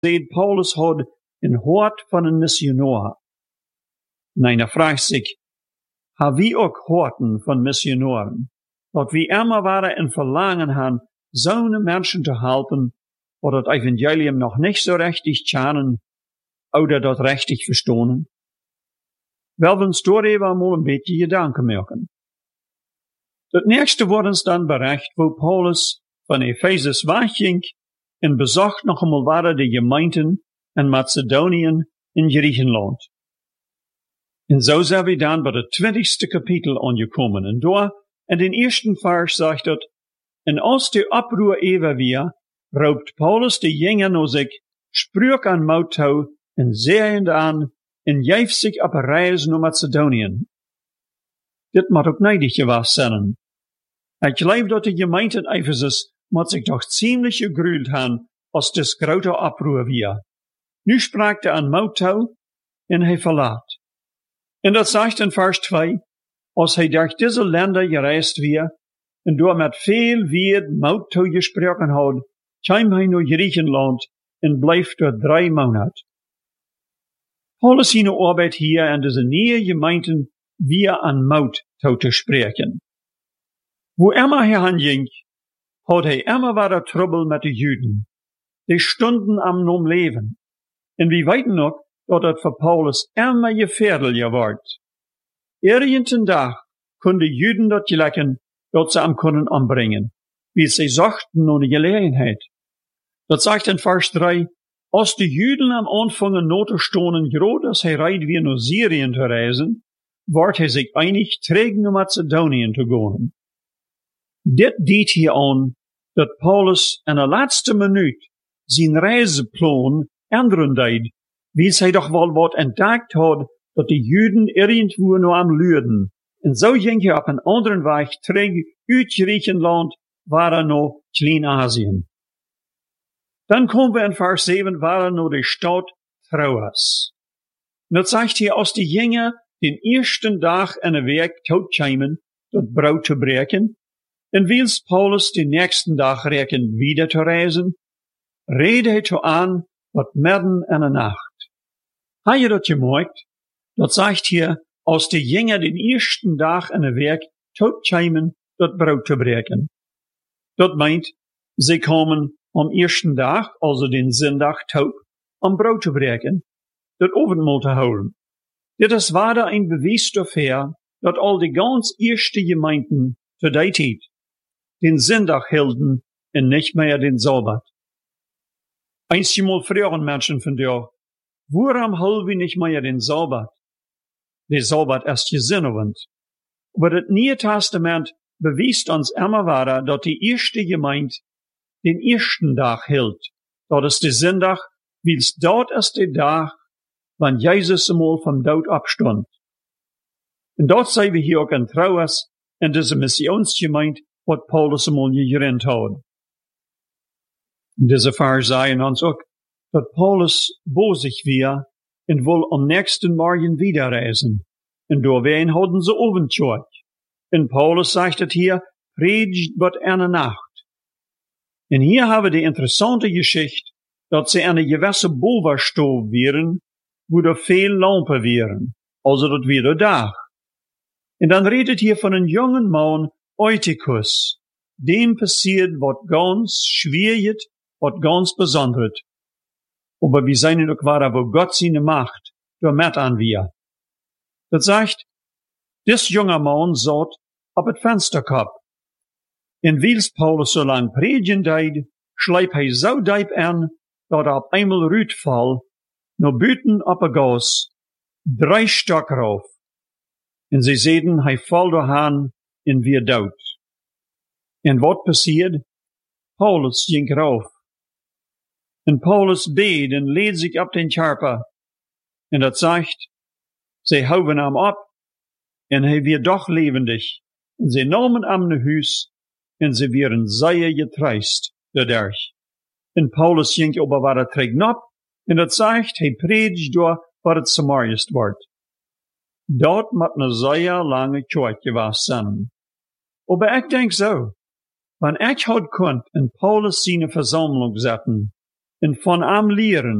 seht, Paulus had een hart van een missionaar. Nee, dan vraagt zich, haben wir auch Horten von Missionaren, dat wir immer waren in Verlangen haben, so Menschen zu helpen, die das Evangelium noch nicht so richtig kennen, oder das richtig verstehen? Wel, we ons daarover mal een beetje Gedanken maken. Het nächste wordt ons dan bericht, wo Paulus van Ephesus wegging en bezocht nog eenmaal waren de gemeenten in Macedonië en Griechenland. En zo zijn we dan bij het 20ste kapitel aangekomen. En daar, in den eersten vers zegt het, en als de oproer even weer, roept Paulus de jongen naar zich, spreekt aan moed toe, en zeeend aan, en geeft zich op een reis naar Macedonië. Dit moet ook neidig geweest zijn. Ik geloof dat de gemeente in Ephesus moet zich toch ziemlich gegrueld hebben, als dit grote oproer weer. Nu sprak hij aan moed toe, en hij verlaat. En dat zegt in vers 2, als hij durch deze landen gereisd weer, en door met veel weer moed toegesproken had, kwam hij naar Griechenland en bleef door 3 maanden. Paulus zijn arbeid hier en deze nieuwe gemeenten weer aan moed toe te spreken. Wo immer hij heen had hij immer weer trouble met de Juden. Die stonden am nom leven. En we weten ook dat het voor Paulus immer gefährlicher wordt. Irgendeinen dag kon de Juden dat gelekken dat ze hem kunnen aanbrengen, wie ze zochten naar de gelegenheid. Dat zegt in vers 3, als de Juden am aanvangen na te stonen, groot als hij rijdt weer naar Syrië te reizen, wordt hij zich einig terug naar Macedonië te gaan. Dit deed hier aan dat Paulus in de laatste minuut zijn reiseplan ändern deed, wie hij toch wel wat entdekt had dat de Juden irgendwo naar hem luurden. En zo ging hij op een andere weg terug uit Griechenland, waar naar Klein-Asien. Dan komen we in vers 7, waar naar de stad Troas. En dat zegt hier, als de jongen den eersten dag in de week toekwamen, dat brood te breken, en wils Paulus den nächsten dag reken wieder te reizen, reed hij toe aan wat midden in de nacht. Heb je dat gemerkt? Dat zegt hier, als de jongen den eersten dag in de week toekwamen, dat brood te breken. Dat meint, ze komen am eersten dag, also den zondag toe, om brood te breken, dat avondmaal te houden. Dit is waarder een bewijs dafür, dat al die ganz eerste gemeenten te die tijd den zondag hielden en niet meer den Sabbat. Einmal fragen Menschen von dir, waarom houden we niet meer den Sabbat? Der Sabbat ist gezinnend. Aber das Neue Testament beweist uns immer wieder, dass die erste Gemeinde den ersten Tag hielt. Dat is de zondag, wils dort ist der Tag, wann Jesus einmal vom Tod abstond. Und dort sehen wir hier auch in Troas, in dieser Missionsgemeinde, wat Paulus einmal gelernt hat. In dieser Vers sagen uns auch, dass Paulus bosig war und wohl am nächsten Morgen wieder reisen. Und doorheen hadden ze Abendschorch. Und Paulus sagt het hier, predigt wat eine Nacht. Und hier haben wir die interessante Geschichte, dass sie eine gewisse Bovenstove wären, wo da viel Lampen wären. Also das wieder Dach. Und dann redet hier von einem jungen Mann, Eutychus. Dem passiert wat ganz schwierig, wat ganz besonders. Aber wir sind auch wahr, wo Gott seine Macht damit an wir. Das sagt, dis junger Mann satt op het vensterkap. En wils Paulus so lang predigen deed, schleip hij zo diep aan, dat op eenmaal ruitval, naar buiten op een gas, 3 stok rauf. En ze zeiden, hij valt doorhaan en weer dood. En wat passiert? Paulus ging rauf. En Paulus beet en leed zich op den Karper. En dat zegt, ze houden hem op, en hij weer doch levendig. En ze namen hem naar huis, en ze werden zeer getreist dadurch. En Paulus ging over waar het terug, en dat zegt, hij predigt door waar het Samariëst wordt. Dat moet een zeer lange kerk geweest zijn. Maar ik denk zo, wanneer ik had kunt en Paulus zijn verzameling zetten, en van hem leren